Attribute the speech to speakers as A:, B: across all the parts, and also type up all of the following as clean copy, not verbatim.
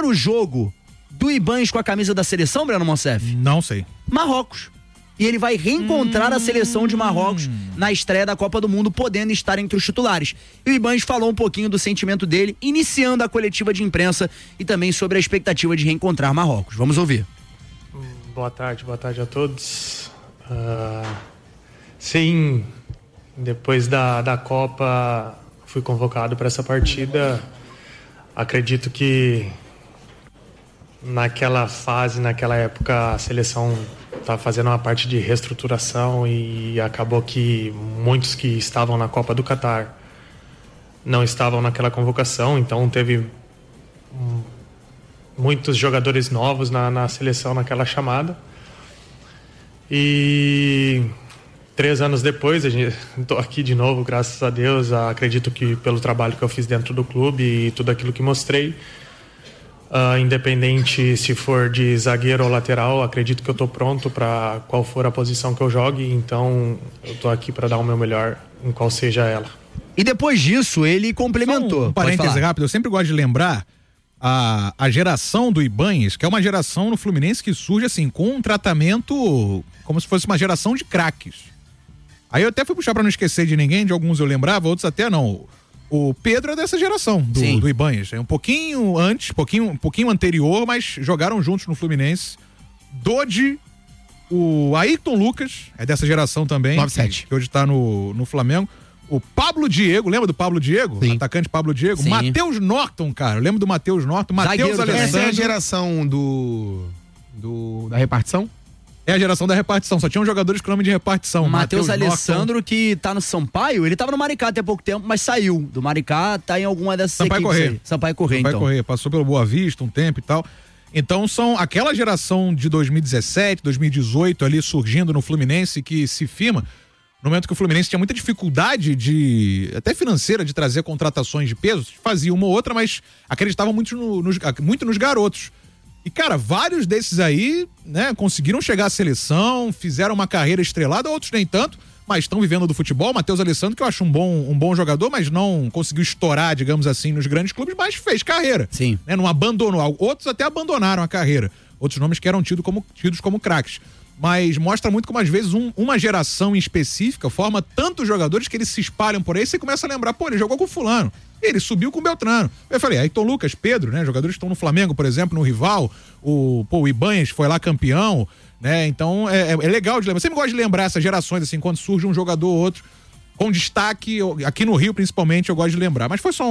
A: primeiro jogo do Ibañez com a camisa da seleção, Breno Monsef?
B: Não sei.
A: Marrocos. E ele vai reencontrar a seleção de Marrocos na estreia da Copa do Mundo, podendo estar entre os titulares. E o Ibañez falou um pouquinho do sentimento dele, iniciando a coletiva de imprensa e também sobre a expectativa de reencontrar Marrocos. Vamos ouvir.
C: Boa tarde a todos. Sim, depois da Copa fui convocado para essa partida. Acredito que naquela fase, naquela época, a seleção estava fazendo uma parte de reestruturação e acabou que muitos que estavam na Copa do Catar não estavam naquela convocação, então teve muitos jogadores novos na seleção naquela chamada. E 3 anos depois, estou aqui de novo, graças a Deus. Acredito que pelo trabalho que eu fiz dentro do clube e tudo aquilo que mostrei, independente se for de zagueiro ou lateral, acredito que eu estou pronto para qual for a posição que eu jogue, então eu estou aqui para dar o meu melhor em qual seja ela.
A: E depois disso ele complementou.
B: Um parêntese rápido, eu sempre gosto de lembrar a geração do Ibañez, que é uma geração no Fluminense que surge assim, com um tratamento como se fosse uma geração de craques. Aí eu até fui puxar para não esquecer de ninguém, de alguns eu lembrava, outros até não. O Pedro é dessa geração do Ibañez, é um pouquinho antes, um pouquinho anterior, mas jogaram juntos no Fluminense. Dodi, o Ayrton Lucas é dessa geração também,
D: 97.
B: que hoje tá no Flamengo. O Pablo Diego, lembra do Pablo Diego?
D: Sim.
B: Atacante Pablo Diego.
A: Sim.
B: Matheus Norton, cara, eu lembro do Matheus Norton. Matheus
A: Zagueiro
B: Alessandro.
D: Essa é a geração da repartição?
B: É a geração da repartição, só tinham jogadores com nome de repartição.
A: Matheus
B: Norton.
A: Alessandro, que tá no Sampaio, ele tava no Maricá até pouco tempo, mas saiu do Maricá, tá em alguma dessas
B: Sampaio
A: equipes
B: Corrêa.
A: aí. Sampaio Corrêa,
B: Vai
A: então.
B: correr, passou pelo Boa Vista um tempo e tal. Então são aquela geração de 2017, 2018 ali surgindo no Fluminense que se firma no momento que o Fluminense tinha muita dificuldade até financeira de trazer contratações de peso, fazia uma ou outra, mas acreditavam muito nos garotos. E, cara, vários desses aí, né, conseguiram chegar à seleção, fizeram uma carreira estrelada, outros nem tanto, mas estão vivendo do futebol. Matheus Alessandro, que eu acho um bom jogador, mas não conseguiu estourar, digamos assim, nos grandes clubes, mas fez carreira.
A: Sim.
B: Né, não abandonou. Outros até abandonaram a carreira. Outros nomes que eram tidos como craques. Mas mostra muito como, às vezes, uma geração em específica forma tantos jogadores que eles se espalham por aí e você começa a lembrar, pô, ele jogou com fulano, ele subiu com o Beltrano. Eu falei, Ayrton Lucas, Pedro, né? Jogadores que estão no Flamengo, por exemplo, no rival, o Ibañez foi lá campeão, né? Então é legal de lembrar. Eu sempre gosto de lembrar essas gerações, assim, quando surge um jogador ou outro, com destaque, aqui no Rio principalmente, eu gosto de lembrar. Mas foi só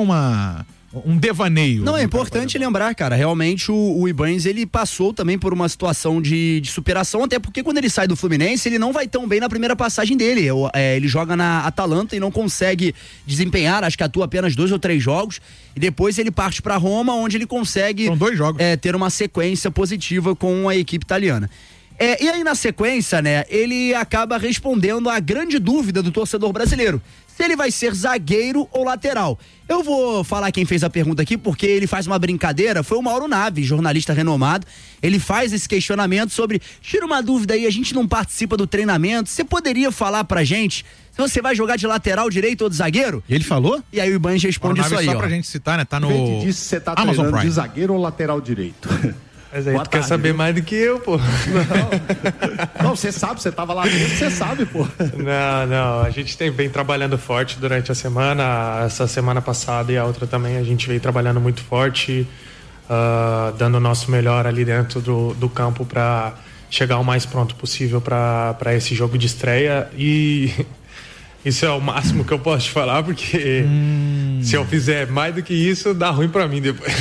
B: um devaneio.
A: Não, é importante lembrar, cara, realmente o Ibañez, ele passou também por uma situação de superação, até porque quando ele sai do Fluminense, ele não vai tão bem na primeira passagem dele. Ele joga na Atalanta e não consegue desempenhar, acho que atua apenas 2 ou 3 jogos, e depois ele parte pra Roma, onde ele consegue
B: São 2 jogos.
A: ter uma sequência positiva com a equipe italiana. E aí, na sequência, né, ele acaba respondendo à grande dúvida do torcedor brasileiro: se ele vai ser zagueiro ou lateral. Eu vou falar quem fez a pergunta aqui, porque ele faz uma brincadeira, foi o Mauro Naves, jornalista renomado. Ele faz esse questionamento sobre, tira uma dúvida aí, a gente não participa do treinamento, você poderia falar pra gente se você vai jogar de lateral direito ou de zagueiro?
D: Ele falou?
A: E aí o Ibañez responde isso aí,
B: só
A: ó.
B: pra gente citar, né, tá no
E: Depende disso, você tá
B: Amazon
E: treinando
B: Prime.
E: de zagueiro ou lateral direito?
C: Mas aí tu quer saber mais do que eu, pô.
E: Não, você sabe, você tava lá dentro, você sabe, pô.
C: Não, a gente vem trabalhando forte durante a semana, essa semana passada e a outra também, a gente veio trabalhando muito forte, dando o nosso melhor ali dentro do campo para chegar o mais pronto possível para esse jogo de estreia, e isso é o máximo que eu posso te falar, porque se eu fizer mais do que isso, dá ruim pra mim depois.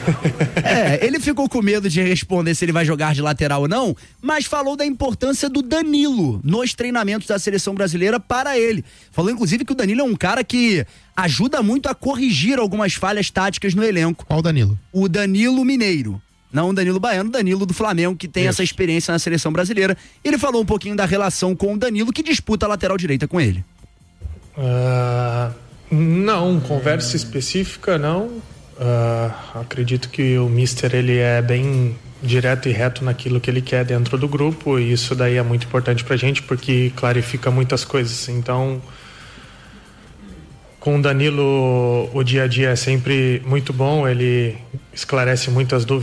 A: Ele ficou com medo de responder se ele vai jogar de lateral ou não, mas falou da importância do Danilo nos treinamentos da seleção brasileira para ele. Falou, inclusive, que o Danilo é um cara que ajuda muito a corrigir algumas falhas táticas no elenco.
D: Qual Danilo?
A: O Danilo Mineiro. Não o Danilo Baiano, o Danilo do Flamengo, que tem essa experiência na seleção brasileira. Ele falou um pouquinho da relação com o Danilo, que disputa a lateral direita com ele.
C: Não, conversa específica não. Acredito que o Mister, ele é bem direto e reto naquilo que ele quer dentro do grupo, e isso daí é muito importante pra gente, porque clarifica muitas coisas. Então, com o Danilo, o dia a dia é sempre muito bom, ele esclarece muitas dúvidas